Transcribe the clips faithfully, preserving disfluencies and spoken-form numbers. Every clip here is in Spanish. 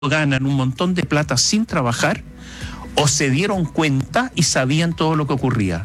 ganan un montón de plata sin trabajar o se dieron cuenta y sabían todo lo que ocurría.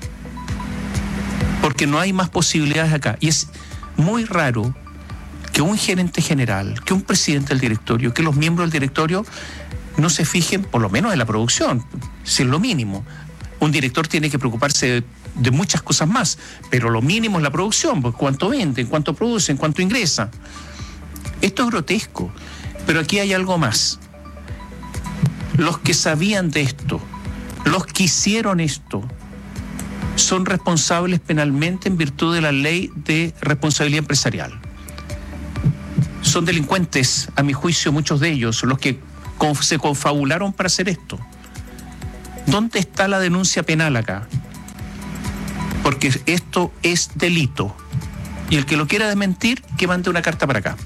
Porque no hay más posibilidades acá. Y es muy raro que un gerente general, que un presidente del directorio, que los miembros del directorio no se fijen, por lo menos en la producción, si es lo mínimo. Un director tiene que preocuparse de, de muchas cosas más, pero lo mínimo es la producción, pues cuánto venden, cuánto producen, cuánto ingresa. Esto es grotesco. Pero aquí hay algo más. Los que sabían de esto, los que hicieron esto, son responsables penalmente en virtud de la ley de responsabilidad empresarial. Son delincuentes, a mi juicio, muchos de ellos, los que se confabularon para hacer esto. ¿Dónde está la denuncia penal acá? Porque esto es delito. Y el que lo quiera desmentir, que mande una carta para acá.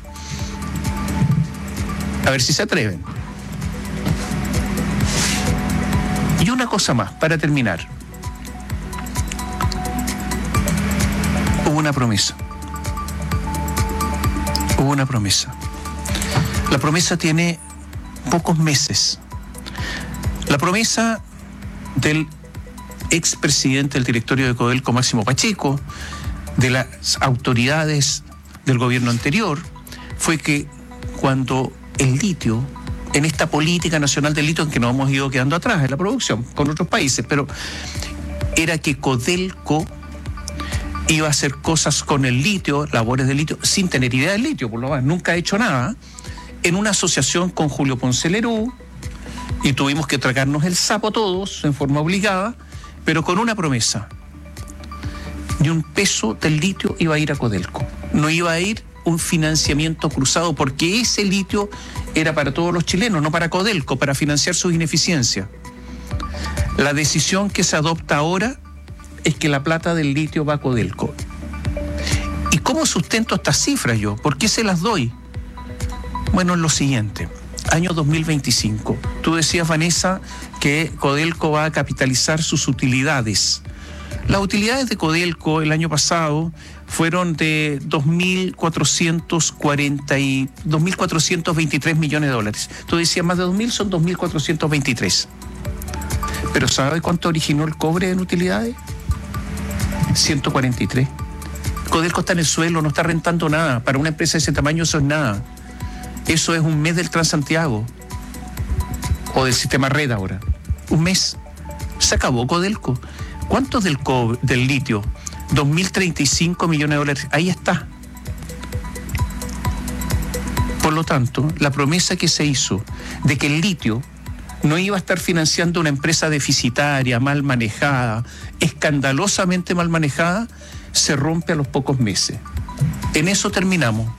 A ver si se atreven. Y una cosa más, para terminar. Hubo una promesa. Hubo una promesa. La promesa tiene pocos meses. La promesa del expresidente del directorio de Codelco, Máximo Pacheco, de las autoridades del gobierno anterior, fue que cuando el litio, en esta política nacional del litio en que nos hemos ido quedando atrás en la producción con otros países, pero era que Codelco iba a hacer cosas con el litio, labores de litio, sin tener idea del litio, por lo menos nunca ha hecho nada, en una asociación con Julio Ponce Lerú, y tuvimos que tragarnos el sapo todos en forma obligada, pero con una promesa: ni un peso del litio iba a ir a Codelco, no iba a ir un financiamiento cruzado, porque ese litio era para todos los chilenos, no para Codelco, para financiar sus ineficiencias. La decisión que se adopta ahora es que la plata del litio va a Codelco. ¿Y cómo sustento estas cifras yo? ¿Por qué se las doy? Bueno, es lo siguiente. Año dos mil veinticinco. Tú decías, Vanessa, que Codelco va a capitalizar sus utilidades. Las utilidades de Codelco el año pasado fueron de dos mil cuatrocientos cuarenta y dos mil cuatrocientos veintitrés millones de dólares. Tú decías más de dos mil, son dos mil cuatrocientos veintitrés. Pero ¿sabe cuánto originó el cobre en utilidades? ciento cuarenta y tres. Codelco está en el suelo, no está rentando nada. Para una empresa de ese tamaño eso es nada. Eso es un mes del Transantiago o del sistema red ahora. Un mes. Se acabó Codelco. ¿Cuánto del, cobre, del litio? dos mil treinta y cinco millones de dólares. Ahí está. Por lo tanto, la promesa que se hizo de que el litio no iba a estar financiando una empresa deficitaria, mal manejada, escandalosamente mal manejada, se rompe a los pocos meses. En eso terminamos.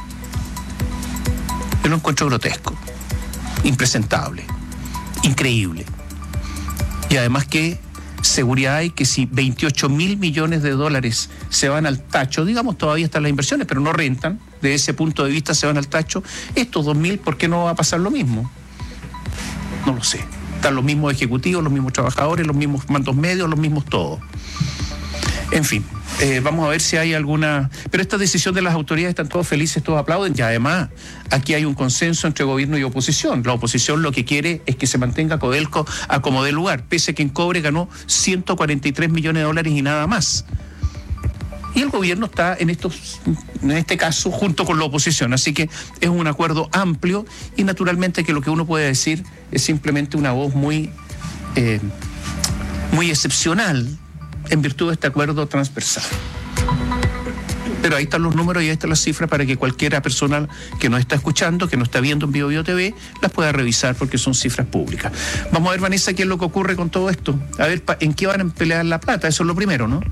Yo lo encuentro grotesco, impresentable, increíble. Y además que seguridad hay que si veintiocho mil millones de dólares se van al tacho, digamos todavía están las inversiones, pero no rentan, de ese punto de vista se van al tacho, estos dos mil, ¿por qué no va a pasar lo mismo? No lo sé. Están los mismos ejecutivos, los mismos trabajadores, los mismos mandos medios, los mismos todos. En fin, eh, vamos a ver si hay alguna... Pero esta decisión de las autoridades, están todos felices, todos aplauden, y además aquí hay un consenso entre gobierno y oposición. La oposición lo que quiere es que se mantenga Codelco a como dé lugar, pese a que en cobre ganó ciento cuarenta y tres millones de dólares y nada más. Y el gobierno está en estos, en este caso junto con la oposición, así que es un acuerdo amplio y naturalmente que lo que uno puede decir es simplemente una voz muy, eh, muy excepcional en virtud de este acuerdo transversal. Pero ahí están los números y ahí están las cifras para que cualquiera persona que nos está escuchando, que nos está viendo en BioBio T V, las pueda revisar porque son cifras públicas. Vamos a ver, Vanessa, qué es lo que ocurre con todo esto. A ver, ¿en qué van a emplear la plata? Eso es lo primero, ¿no?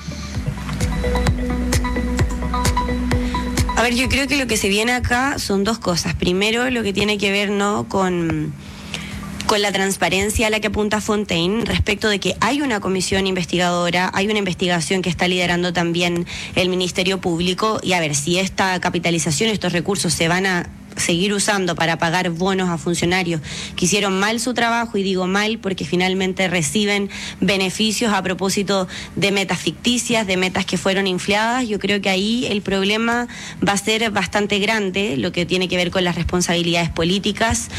A ver, yo creo que lo que se viene acá son dos cosas. Primero, lo que tiene que ver, ¿no?, con, con la transparencia a la que apunta Fontaine respecto de que hay una comisión investigadora, hay una investigación que está liderando también el Ministerio Público, y a ver si esta capitalización, estos recursos se van a seguir usando para pagar bonos a funcionarios que hicieron mal su trabajo, y digo mal porque finalmente reciben beneficios a propósito de metas ficticias, de metas que fueron infladas. Yo creo que ahí el problema va a ser bastante grande, lo que tiene que ver con las responsabilidades políticas